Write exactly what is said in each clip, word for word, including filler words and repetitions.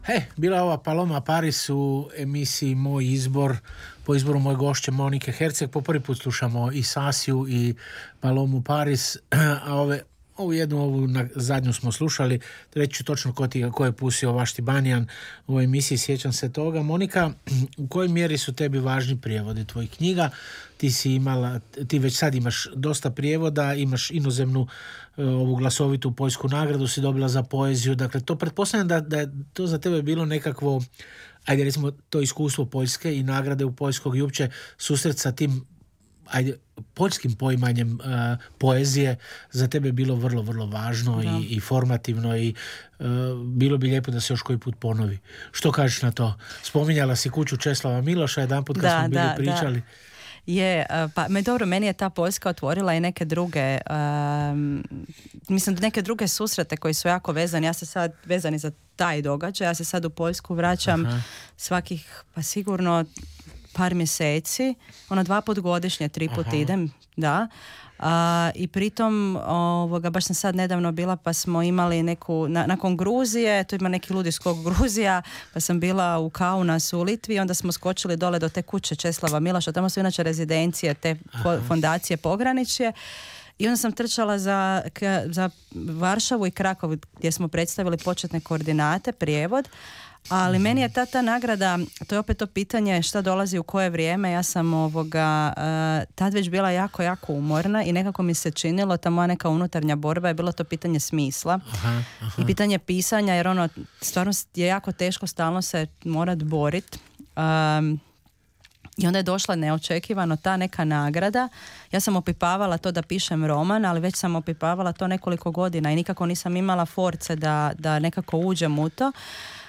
He, bila ova Paloma Paris u emisiji Moj izbor, po izboru moje gošće Monike Herceg. Po prvi put slušamo i Sasiju i Palomu Paris, a ove, ovu jednu, ovu na, zadnju smo slušali, reći ću točno ko, ti, ko je pustio Vašti Banijan u ovoj emisiji, sjećam se toga. Monika, u kojoj mjeri su tebi važni prijevodi tvojih knjiga? Ti si imala, ti već sad imaš dosta prijevoda, imaš inozemnu ovu glasovitu poljsku nagradu si dobila za poeziju, dakle to pretpostavljam da, da je to za tebe bilo nekakvo, ajde recimo to iskustvo Poljske i nagrade u Poljskog i uopće susret sa tim, ajde, poljskim poimanjem uh, poezije za tebe je bilo vrlo, vrlo važno i, i formativno i uh, bilo bi lijepo da se još koji put ponovi. Što kažeš na to? Spominjala si kuću Česlava Miloša jedan put kad da, smo bili da, pričali. Da. Je, pa me dobro, meni je ta Poljska otvorila i neke druge, um, mislim neke druge susrete koji su jako vezani. Ja se sad, vezani za taj događaj, ja se sad u Poljsku vraćam Aha. svakih, pa sigurno par mjeseci, ono dva put godišnje, tri put Aha. idem, da. Uh, i pritom ovoga, baš sam sad nedavno bila pa smo imali neku, na, nakon Gruzije, tu ima neki ludi skok Gruzija, pa sam bila u Kaunasu u Litvi, onda smo skočili dole do te kuće Česlava Miloša, tamo su inače rezidencije te po, fondacije Pograničje. I onda sam trčala za, za Varšavu i Krakov gdje smo predstavili početne koordinate, prijevod. Ali meni je ta, ta nagrada, to je opet to pitanje šta dolazi u koje vrijeme. Ja sam ovoga, uh, tad već bila jako, jako umorna i nekako mi se činilo, ta moja neka unutarnja borba je bilo to pitanje smisla aha, aha. i pitanje pisanja, jer ono, stvarno je jako teško stalno se morat borit. Um, I onda je došla neočekivano ta neka nagrada. Ja sam opipavala to da pišem roman, ali već sam opipavala to nekoliko godina i nikako nisam imala force da, da nekako uđem u to.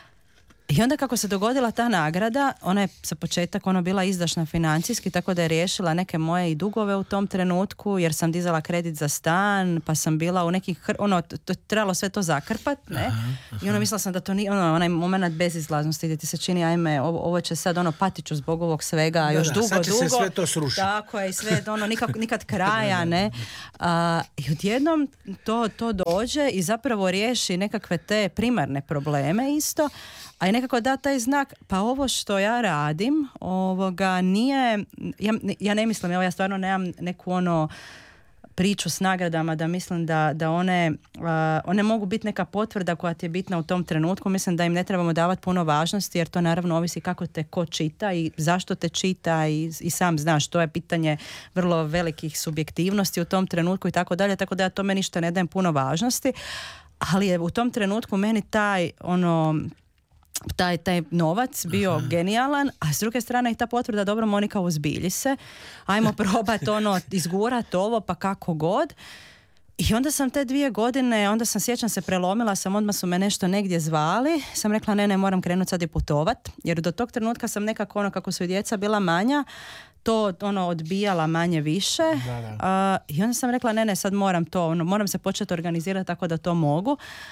I onda kako se dogodila ta nagrada, ona je sa početak ono bila izdašna financijski, tako da je riješila neke moje i dugove u tom trenutku, jer sam dizala kredit za stan, pa sam bila u nekih, ono, to, trebalo sve to zakrpat, ne? Aha, aha. I ono mislila sam da to nije, ono, onaj moment bezizlaznosti gdje ti se čini, ajme, ovo, ovo će sad, ono, patiću zbog ovog svega, da, još da, dugo, sad će dugo. Se sve to srušiti. Tako je, i sve, ono, nikak, nikad kraja, ne? A, i odjednom to, to dođe i zapravo riješi nekakve te primarne probleme isto, a i nekako da taj znak, pa ovo što ja radim, ovoga nije, ja, ja ne mislim, evo ja stvarno nemam neku ono priču s nagradama da mislim da, da one, uh, one mogu biti neka potvrda koja ti je bitna u tom trenutku. Mislim da im ne trebamo davati puno važnosti jer to naravno ovisi kako te ko čita i zašto te čita i, i sam znaš, to je pitanje vrlo velikih subjektivnosti u tom trenutku i tako dalje, tako da ja tome ništa ne dajem puno važnosti, ali je u tom trenutku meni taj ono taj, taj novac bio Aha. genijalan, a s druge strane i ta potvrda, dobro Monika, uzbilji se, ajmo probati ono, izgurat ovo pa kako god. I onda sam te dvije godine, onda sam, sjećam se, prelomila sam, odmah su me nešto negdje zvali, sam rekla ne, ne, moram krenuti sad i putovat, jer do tog trenutka sam nekako ono, kako su i djeca bila manja, to ono odbijala manje više da, da. Uh, i onda sam rekla ne, ne, sad moram to, ono, moram se početi organizirati tako da to mogu.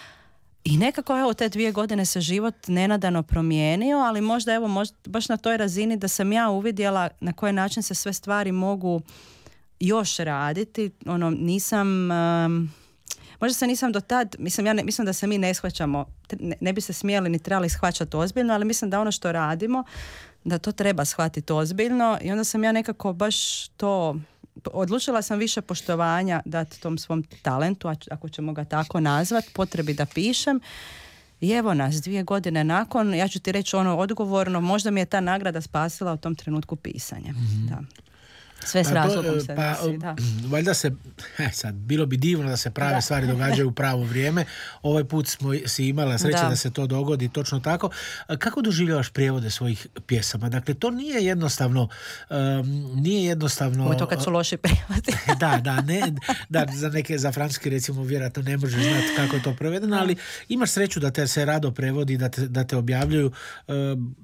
I nekako evo te dvije godine se život nenadano promijenio, ali možda evo možda, baš na toj razini da sam ja uvidjela na koji način se sve stvari mogu još raditi. Ono, nisam, um, možda se nisam do tad, mislim, ja ne, mislim da se mi ne shvaćamo, ne, ne bi se smjeli ni trebali shvaćati ozbiljno, ali mislim da ono što radimo, da to treba shvatiti ozbiljno i onda sam ja nekako baš to... Odlučila sam više poštovanja dati tom svom talentu, ako ćemo ga tako nazvati, potrebi da pišem. I evo nas, dvije godine nakon, ja ću ti reći ono odgovorno, možda mi je ta nagrada spasila u tom trenutku pisanje. Mm-hmm. Da. Sve s razlogom se pa, desi, da. Valjda se, he, sad, bilo bi divno da se prave da. stvari događaju u pravo vrijeme. Ovaj put smo si imala sreće da. da se to dogodi točno tako. Kako doživljavaš prijevode svojih pjesama? Dakle, to nije jednostavno um, nije jednostavno... Ovo je to kad su loši prijevodi. da, da, ne, da, za neke, za francuski recimo vjerojatno ne možeš znati kako je to prevedeno, ali imaš sreću da te se rado prevodi, da te, da te objavljuju. Um,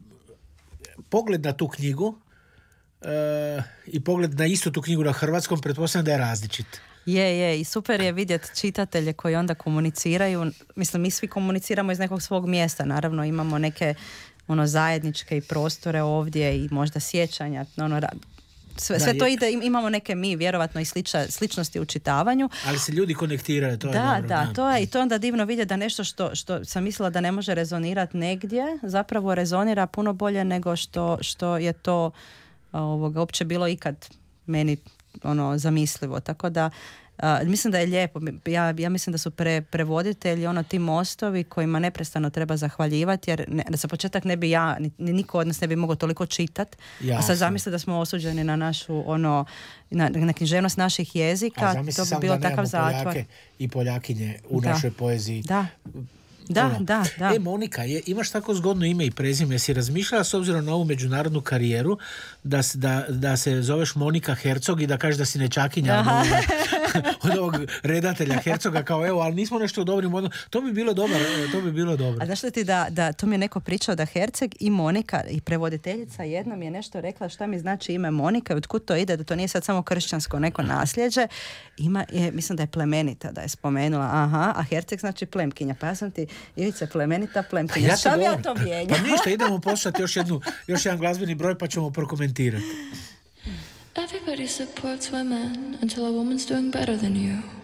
pogled na tu knjigu Uh, i pogled na istu tu knjigu na hrvatskom, pretpostavljam da je različit. Je, je, i super je vidjeti čitatelje koji onda komuniciraju. Mislim, mi svi komuniciramo iz nekog svog mjesta, naravno imamo neke ono zajedničke i prostore ovdje i možda sjećanja, ono, sve, Da, sve to je. ide, imamo neke mi vjerovatno i sliča, sličnosti u čitavanju. Ali se ljudi konektiraju, to je Da, dobro. da, to je i to je onda divno vidjeti da nešto što, što sam mislila da ne može rezonirati negdje, zapravo rezonira puno bolje nego što, što je to ovoga, uopće bilo ikad meni ono zamislivo. Tako da Uh, mislim da je lijepo. Ja, ja mislim da su pre, prevoditelji ono ti mostovi kojima neprestano treba zahvaljivati, jer ne, za početak ne bi ja, ni, ni niko od nas ne bi mogao toliko čitati. A sad zamisli da smo osuđeni na našu ono, na, na književnost naših jezika, to bi bilo takav zatvor. Poljake i Poljakinje u da. našoj poeziji. Da. Da, ono. da, da. E, Monika, je, imaš tako zgodno ime i prezime. Si razmišljala s obzirom na ovu međunarodnu karijeru da, da, da se zoveš Monika Hercog i da kažeš da si nečakinja od ovog, od ovog redatelja Hercoga, kao evo, ali nismo nešto u dobrim odnosu. To bi bilo dobro. To bi bilo dobro. A znaš li ti da, da to mi je neko pričao da Herceg i Monika i prevoditeljica jednom je nešto rekla šta mi znači ime Monika i otkud to ide, da to nije sad samo kršćansko neko nasljeđe. Ima, je, mislim da je plemenita da je spomenula. Aha, a Herceg znači plemkinja. Pa ja sam ti Ivice plemenita plemkinja. Ja šta bi ja to mijenjam? Pa ništa, idemo poslati još, jednu, još jedan glazbeni broj pa ćemo prokomentirati. Everybody supports women until a woman's doing better than you.